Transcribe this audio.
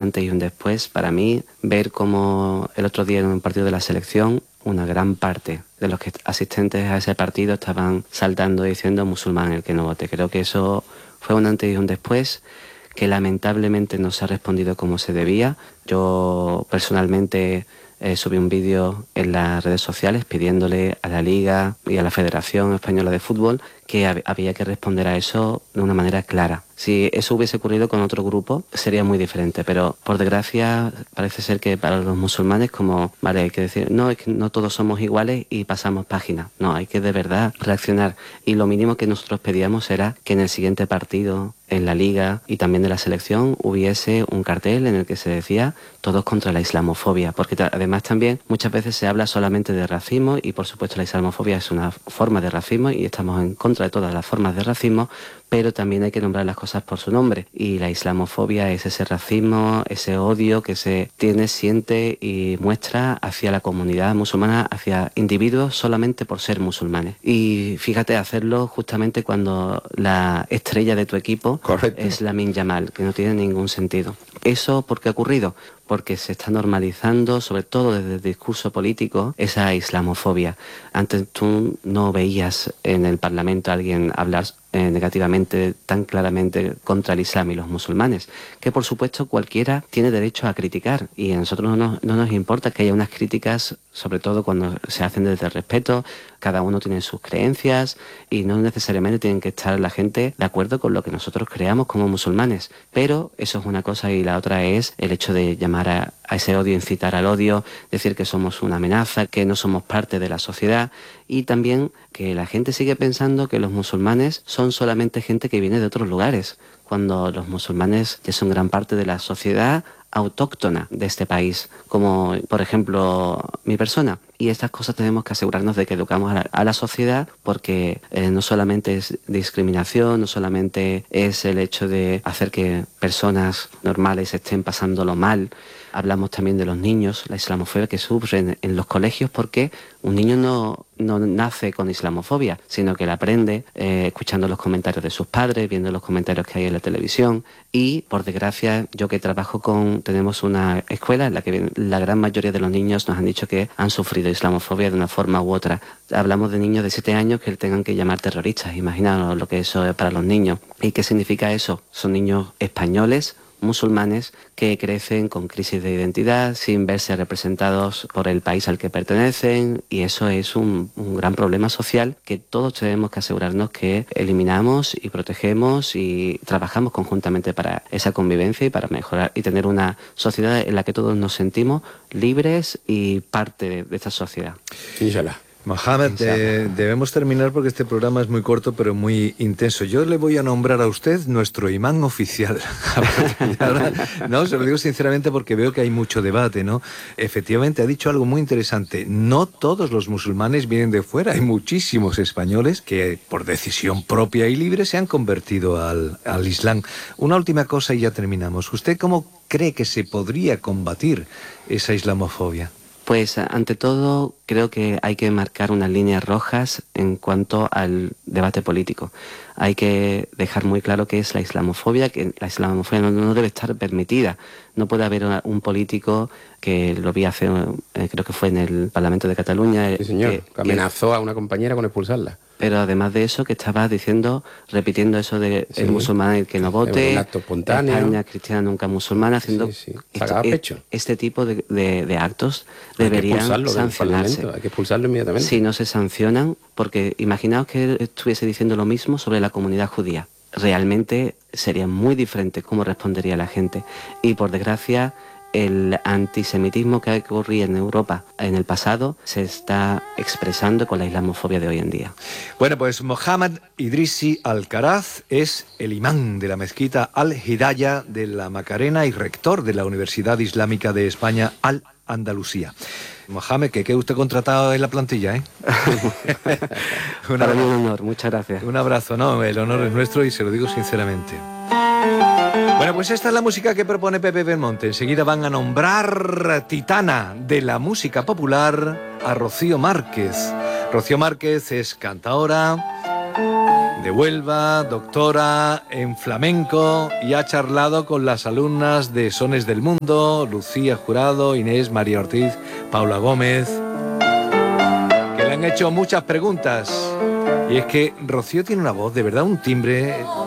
antes y un después para mí ver cómo el otro día en un partido de la selección una gran parte de los asistentes a ese partido estaban saltando diciendo musulmán el que no vote. Creo que eso fue un antes y un después que lamentablemente no se ha respondido como se debía. Yo personalmente subí un vídeo en las redes sociales pidiéndole a la Liga y a la Federación Española de Fútbol que había que responder a eso de una manera clara. Si eso hubiese ocurrido con otro grupo sería muy diferente, pero por desgracia parece ser que para los musulmanes como, vale, hay que decir, no, es que no todos somos iguales y pasamos página. No, hay que de verdad reaccionar. Y lo mínimo que nosotros pedíamos era que en el siguiente partido, en la Liga y también de la selección, hubiese un cartel en el que se decía todos contra la islamofobia, porque además también muchas veces se habla solamente de racismo y por supuesto la islamofobia es una forma de racismo y estamos en contra de todas las formas de racismo, pero también hay que nombrar las cosas por su nombre. Y la islamofobia es ese racismo, ese odio que se tiene, siente y muestra hacia la comunidad musulmana, hacia individuos solamente por ser musulmanes. Y fíjate, hacerlo justamente cuando la estrella de tu equipo Correcto. es Lamine Yamal, que no tiene ningún sentido. ¿Eso por qué ha ocurrido? Porque se está normalizando, sobre todo desde el discurso político, esa islamofobia. Antes tú no veías en el Parlamento a alguien hablar negativamente, tan claramente contra el Islam y los musulmanes, que por supuesto cualquiera tiene derecho a criticar y a nosotros no nos importa que haya unas críticas, sobre todo cuando se hacen desde el respeto, cada uno tiene sus creencias y no necesariamente tienen que estar la gente de acuerdo con lo que nosotros creamos como musulmanes, pero eso es una cosa y la otra es el hecho de llamar a ese odio, incitar al odio, decir que somos una amenaza, que no somos parte de la sociedad y también que la gente sigue pensando que los musulmanes son solamente gente que viene de otros lugares, cuando los musulmanes ya son gran parte de la sociedad autóctona de este país, como por ejemplo mi persona. Y estas cosas tenemos que asegurarnos de que educamos a la sociedad porque no solamente es discriminación, no solamente es el hecho de hacer que personas normales estén pasándolo mal. Hablamos también de los niños, la islamofobia que sufren en los colegios porque un niño no nace con islamofobia, sino que la aprende escuchando los comentarios de sus padres, viendo los comentarios que hay en la televisión y, por desgracia, yo que trabajo tenemos una escuela en la que la gran mayoría de los niños nos han dicho que han sufrido islamofobia de una forma u otra. Hablamos de niños de 7 años que tengan que llamar terroristas, imaginaos lo que eso es para los niños. ¿Y qué significa eso? Son niños españoles, musulmanes que crecen con crisis de identidad, sin verse representados por el país al que pertenecen y eso es un gran problema social que todos tenemos que asegurarnos que eliminamos y protegemos y trabajamos conjuntamente para esa convivencia y para mejorar y tener una sociedad en la que todos nos sentimos libres y parte de esta sociedad. Inshallah. Mohamed, debemos terminar porque este programa es muy corto pero muy intenso. Yo le voy a nombrar a usted nuestro imán oficial. No, se lo digo sinceramente porque veo que hay mucho debate, ¿no? Efectivamente, ha dicho algo muy interesante. No todos los musulmanes vienen de fuera. Hay muchísimos españoles que por decisión propia y libre se han convertido al Islam. Una última cosa y ya terminamos. ¿Usted cómo cree que se podría combatir esa islamofobia? Pues ante todo creo que hay que marcar unas líneas rojas en cuanto al debate político. Hay que dejar muy claro qué es la islamofobia, que la islamofobia no debe estar permitida. No puede haber un político que lo vi hace, creo que fue en el Parlamento de Cataluña. Sí, señor, que amenazó a una compañera con expulsarla. Pero además de eso, que estaba diciendo, repitiendo eso de sí, el musulmán el que no vote, un acto espontáneo. España cristiana nunca musulmana, haciendo este tipo de actos deberían sancionarse. Hay que expulsarlo inmediatamente. Si no se sancionan, porque imaginaos que estuviese diciendo lo mismo sobre la comunidad judía. Realmente sería muy diferente cómo respondería la gente. Y por desgracia, el antisemitismo que ocurría en Europa en el pasado se está expresando con la islamofobia de hoy en día. Bueno, pues Mohamed Idrissi Alcaraz es el imán de la mezquita Al-Hidayah de la Macarena y rector de la Universidad Islámica de España, Al-Andalucía. Mohamed, que quede usted contratado en la plantilla, ¿eh? Para mí un honor, muchas gracias. Un abrazo, no, el honor es nuestro y se lo digo sinceramente. Bueno, pues esta es la música que propone Pepe Belmonte. Enseguida van a nombrar titana de la música popular a Rocío Márquez. Rocío Márquez es cantaora, de Huelva, doctora en flamenco, y ha charlado con las alumnas de Sones del Mundo, Lucía Jurado, Inés, María Ortiz, Paula Gómez, que le han hecho muchas preguntas. Y es que Rocío tiene una voz, de verdad, un timbre